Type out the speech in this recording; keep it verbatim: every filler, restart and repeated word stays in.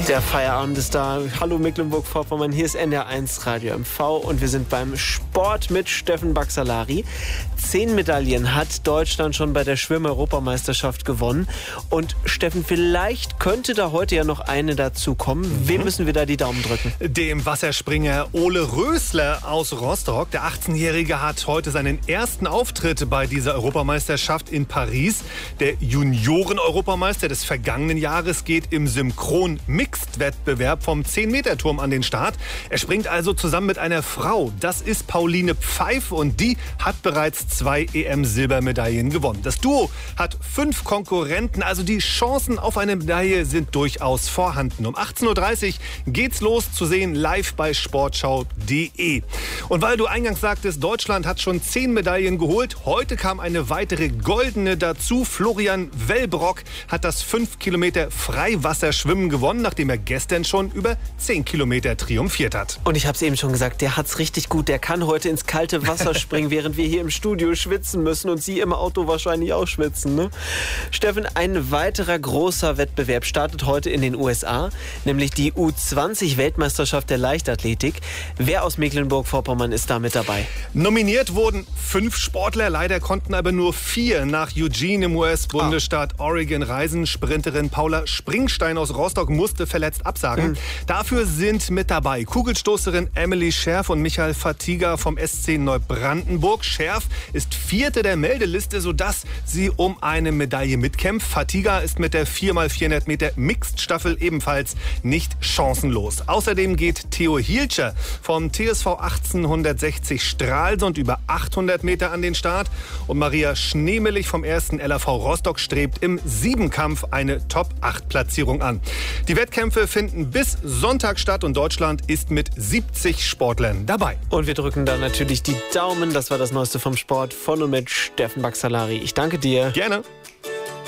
Der Feierabend ist da. Hallo Mecklenburg-Vorpommern, hier ist N D R eins Radio M V und wir sind beim Sport mit Steffen Baxalari. Zehn Medaillen hat Deutschland schon bei der Schwimm-Europameisterschaft gewonnen. Und Steffen, vielleicht könnte da heute ja noch eine dazu kommen. Mhm. Wem müssen wir da die Daumen drücken? Dem Wasserspringer Ole Rösler aus Rostock. Der achtzehnjährige hat heute seinen ersten Auftritt bei dieser Europameisterschaft in Paris. Der Junioren-Europameister des vergangenen Jahres geht im Synchron-Mixed-Wettbewerb vom zehn-Meter-Turm an den Start. Er springt also zusammen mit einer Frau. Das ist Pauline Pfeif und die hat bereits zwei E M-Silbermedaillen gewonnen. Das Duo hat fünf Konkurrenten, also die Chancen auf eine Medaille sind durchaus vorhanden. Um achtzehn Uhr dreißig geht's los, zu sehen live bei sportschau punkt de. Und weil du eingangs sagtest, Deutschland hat schon zehn Medaillen geholt, heute kam eine weitere goldene dazu. Florian Wellbrock hat das fünf Kilometer Freiwasserschwimmen gewonnen, nachdem er gestern schon über zehn Kilometer triumphiert hat. Und ich habe es eben schon gesagt, der hat's richtig gut. Der kann heute ins kalte Wasser springen, während wir hier im Studio schwitzen müssen und Sie im Auto wahrscheinlich auch schwitzen, ne? Steffen, ein weiterer großer Wettbewerb startet heute in den U S A, nämlich die U zwanzig Weltmeisterschaft der Leichtathletik. Wer aus Mecklenburg-Vorpommern ist da mit dabei? Nominiert wurden fünf Sportler, leider konnten aber nur vier nach Eugene im U S-Bundesstaat ah. Oregon reisen. Sprinterin Paula Springstein aus Rostock musste verletzt absagen. Mhm. Dafür sind mit dabei Kugelstoßerin Emily Scherf und Michael Fatiga vom S C Neubrandenburg. Scherf ist vierte der Meldeliste, sodass sie um eine Medaille mitkämpft. Fatiga ist mit der vier mal vierhundert Meter Mixed-Staffel ebenfalls nicht chancenlos. Außerdem geht Theo Hielscher vom T S V achtzehnhundertsechzig Stralsund über achthundert Meter an den Start. Und Maria Schneemelich vom ersten L A V Rostock strebt im Siebenkampf eine Top acht Platzierung an. Die Wettkämpfe finden bis Sonntag statt und Deutschland ist mit siebzig Sportlern dabei. Und wir drücken da natürlich die Daumen. Das war das Neueste vom Sport von und mit Steffen Baxalari. Ich danke dir. Gerne.